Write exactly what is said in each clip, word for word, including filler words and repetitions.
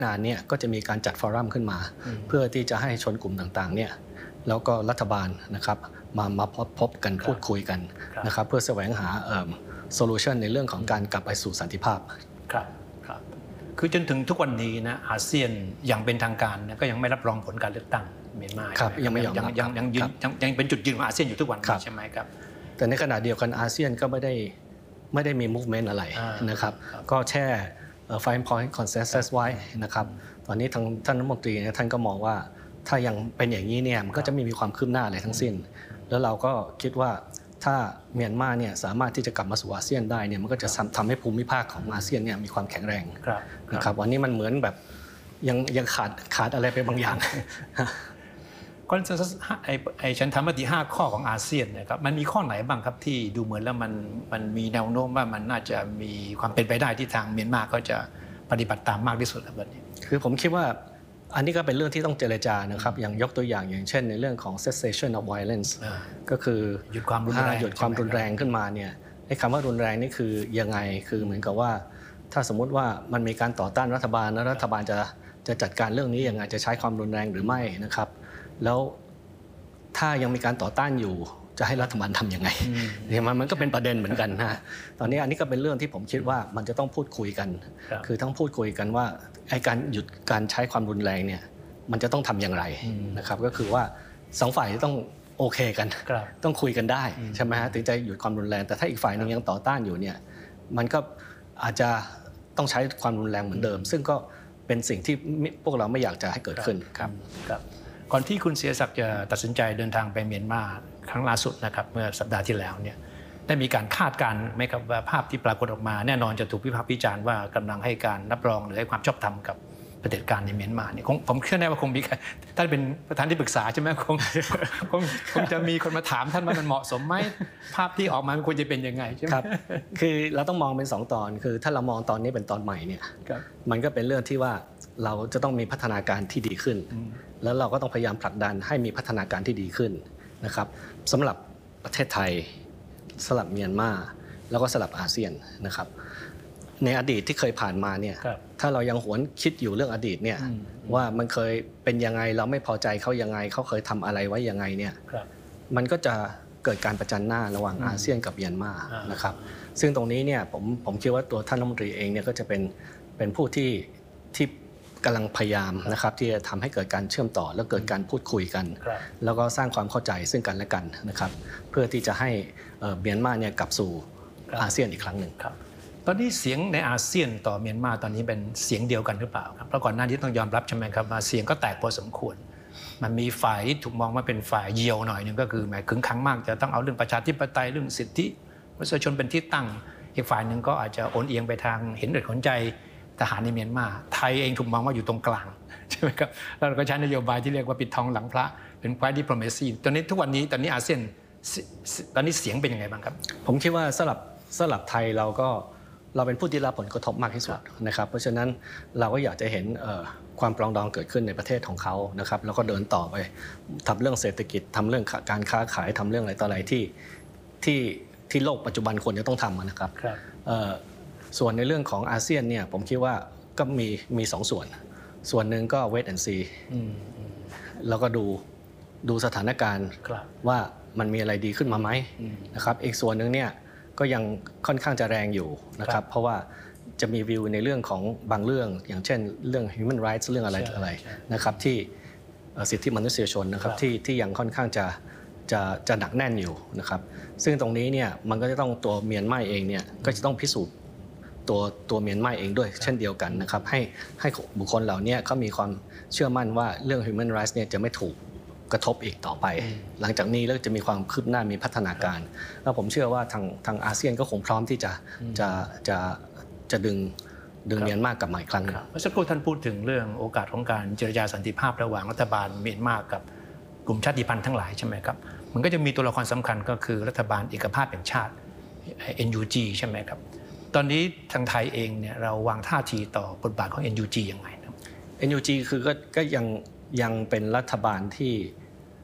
นานเนี่ยก็จะมีการจัดฟอรัมขึ้นมาเพื่อที่จะให้ชนกลุ่มต่างๆเนี่ยแล้วก็รัฐบาลนะครับมามาพบพบกันพูดคุยกันนะครับเพื่อแสวงหาโซลูชันในเรื่องของการกลับไปสู่สันติภาพครับครับคือจนถึงทุกวันนี้นะอาเซียนอย่างเป็นทางการนะก็ยังไม่รับรองผลการเลือกตั้งเมียนมาครับยังไม่ยอมยังยังยังยืนยังเป็นจุดยืนของอาเซียนอยู่ทุกวันใช่ไหมครับแต่ในขณะเดียวกันอาเซียนก็ไม่ได้ไม่ได้มี movement อะไรนะครับก็แช่five point consensus ไว้นะครับตอนนี้ทางท่านรัฐมนตรีท่านก็มองว่าถ้ายังเป็นอย่างนี้เนี่ยมันก็จะไม่มีความคืบหน้าอะไรทั้งสิ้นแล้วเราก็คิดว่าถ้าเมียนมาเนี่ยสามารถที่จะกลับมาสู่อาเซียนได้เนี่ยมันก็จะทำให้ภูมิภาคของอาเซียนเนี่ยมีความแข็งแรงนะครับวันนี้มันเหมือนแบบยังยังขาดขาดอะไรไปบางอย่างคอนเซนแซสไอ้ไอ้ฉันทำมติห้าข้อของอาเซียนนะครับมันมีข้อไหนบ้างครับที่ดูเหมือนแล้วมันมันมีแนวโน้มว่ามันน่าจะมีความเป็นไปได้ที่ทางเมียนมาก็จะปฏิบัติตามมากที่สุดครับแบบนี้คือผมคิดว่าอันนี้ก็เป็นเรื่องที่ต้องเจรจานะครับอย่างยกตัวอย่างอย่างเช่นในเรื่องของ cessation of violence ก็คือหยุดความรุนแรงหยุดความรุนแรงขึ้นมาเนี่ยไอ้คำว่ารุนแรงนี่คือยังไงคือเหมือนกับว่าถ้าสมมุติว่ามันมีการต่อต้านรัฐบาลแล้วรัฐบาลจะจะจัดการเรื่องนี้ยังไงจะใช้ความรุนแรงหรือไม่นะครับแล้วถ้ายังมีการต่อต้านอยู่จะให้รัฐบาลทำยังไงเนี่ยมันมันก็เป็นประเด็นเหมือนกันนะตอนนี้อันนี้ก็เป็นเรื่องที่ผมคิดว่ามันจะต้องพูดคุยกันคือต้องพูดคุยกันว่าไอ้การหยุดการใช้ความรุนแรงเนี่ยมันจะต้องทำอย่างไรนะครับก็คือว่าสองฝ่ายต้องโอเคกันต้องคุยกันได้ใช่ไหมฮะถึงจะหยุดความรุนแรงแต่ถ้าอีกฝ่ายนึงยังต่อต้านอยู่เนี่ยมันก็อาจจะต้องใช้ความรุนแรงเหมือนเดิมซึ่งก็เป็นสิ่งที่พวกเราไม่อยากจะให้เกิดขึ้นครับครับก่อนที่คุณเสียศักดิ์จะตัดสินใจเดินทางไปเมียนมาครั้งล่าสุดนะครับเมื่อสัปดาห์ที่แล้วเนี่ยได้มีการคาดการณ์ไหมครับว่าภาพที่ปรากฏออกมาแน่นอนจะถูกวิพากษ์วิจารณ์ว่ากำลังให้การรับรองหรือให้ความชอบธรรมกับเผด็จการในเมียนมาเนี่ยผมเชื่อแน่ว่าคงมีท่านเป็นประธานที่ปรึกษาใช่ไหมคงคงคงจะมีคนมาถามท่านว่ามันเหมาะสมไหมภาพที่ออกมามันควรจะเป็นยังไงใช่ไหมครับคือเราต้องมองเป็นสองตอนคือถ้าเรามองตอนนี้เป็นตอนใหม่เนี่ยมันก็เป็นเรื่องที่ว่าเราจะต้องมีพัฒนาการที่ดีขึ้นแล้วเราก็ต้องพยายามผลักดันให้มีพัฒนาการที่ดีขึ้นนะครับสำหรับประเทศไทยสำหรับเมียนมาแล้วก็สำหรับอาเซียนนะครับในอดีตที่เคยผ่านมาเนี่ยถ้าเรายังหวนคิดอยู่เรื่องอดีตเนี่ยว่ามันเคยเป็นยังไงเราไม่พอใจเขายังไงเขาเคยทำอะไรไว้ยังไงเนี่ยมันก็จะเกิดการประจันหน้าระหว่างอาเซียนกับเมียนมานะครับซึ่งตรงนี้เนี่ยผมผมคิดว่าตัวท่านรัฐมนตรีเองเนี่ยก็จะเป็นเป็นผู้ที่ที่กำลังพยายามนะครับที่จะทำให้เกิดการเชื่อมต่อแล้วเกิดการพูดคุยกันแล้วก็สร้างความเข้าใจซึ่งกันและกันนะครับเพื่อที่จะให้เมียนมาเนี่ยกลับสู่อาเซียนอีกครั้งหนึ่งครับตอนนี้เสียงในอาเซียนต่อเมียนมาตอนนี้เป็นเสียงเดียวกันหรือเปล่าครับเพราะก่อนหน้านี้ต้องยอมรับใช่ไหมครับว่าเสียงก็แตกพอสมควรมันมีฝ่ายที่ถูกมองว่าเป็นฝ่ายเยียวหน่อยนึงก็คือหมายขึงขังมากจะต้องเอาเรื่องประชาธิปไตยเรื่องสิทธิมนุษยชนเป็นที่ตั้งอีกฝ่ายหนึ่งก็อาจจะโอนเอียงไปทางเห็นอกเห็นใจทหารในเมียนมาไทยเองถูกมองว่าอยู่ตรงกลางใช่ไหมครับแล้วเราก็ใช้นโยบายที่เรียกว่าปิดทองหลังพระเป็นควายดิปโลเมซีตอนนี้ทุกวันนี้ตอนนี้อาเซียนตอนนี้เสียงเป็นยังไงบ้างครับผมคิดว่าสำหรับสำหรับไทยเราก็เราเป็นผู้ที่รับผลกระทบมากที่สุดนะครับเพราะฉะนั้นเราก็อยากจะเห็นความปรองดองเกิดขึ้นในประเทศของเขานะครับแล้วก็เดินต่อไปทำเรื่องเศรษฐกิจทำเรื่องการค้าขายทำเรื่องอะไรต่ออะไรที่ที่ที่โลกปัจจุบันควรจะต้องทำนะครับส่วนในเรื่องของอาเซียนเนี่ยผมคิดว่าก็มีมีสองส่วนส่วนหนึ่งก็ wait and see แล้วก็ดูดูสถานการณ์ว่ามันมีอะไรดีขึ้นมาไหมนะครับอีกส่วนหนึ่งเนี่ยก็ยังค่อนข้างจะแรงอยู่นะครับเพราะว่าจะมีวิวในเรื่องของบางเรื่องอย่างเช่นเรื่อง human rights เรื่องอะไรอะไรนะครับที่สิทธิมนุษยชนนะครับที่ที่ยังค่อนข้างจะจะจะหนักแน่นอยู่นะครับซึ่งตรงนี้เนี่ยมันก็จะต้องตัวเมียนมาเองเนี่ยก็จะต้องพิสูจน์ตัวตัวเมียนมาเองด้วยเช่นเดียวกันนะครับให้ให้บุคคลเหล่านี้เขามีความเชื่อมั่นว่าเรื่อง human rights เนี่ยจะไม่ถูกกระทบอีกต่อไปหลังจากนี้แล้วจะมีความคืบหน้ามีพัฒนาการแล้วผมเชื่อว่าทางทางอาเซียนก็คงพร้อมที่จะจะจะจะดึงดึงเมียนมากลับมาอีกครั้งนึงเมื่อสักครู่ท่านพูดถึงเรื่องโอกาสของการเจรจาสันติภาพระหว่างรัฐบาลเมียนมากับกลุ่มชาติพันธุ์ทั้งหลายใช่ไหมครับมันก็จะมีตัวละครสำคัญก็คือรัฐบาลเอกภาพแห่งชาติ เอ็น ยู จี ใช่ไหมครับตอนนี้ทางไทยเองเนี่ยเราวางท่าทีต่อบทบาทของ เอ็น ยู จี ยังไงครับเอ็น ยู จี คือก็ก็ยังยังเป็นรัฐบาลที่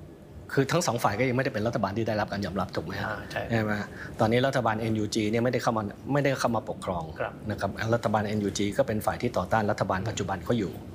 คือทั้งสองฝ่ายก็ยังไม่ได้เป็นรัฐบาลที่ได้รับการยอมรับถูกไหมฮะอ่าใช่ใช่ไหมตอนนี้รัฐบาล เอ็น ยู จี เนี่ยไม่ได้เข้ามาไม่ได้เข้ามาปกครองครับนะครับรัฐบาล เอ็น ยู จี ก็เป็นฝ่ายที่ต่อต้านรัฐบาลปัจจุบันเขาอยู่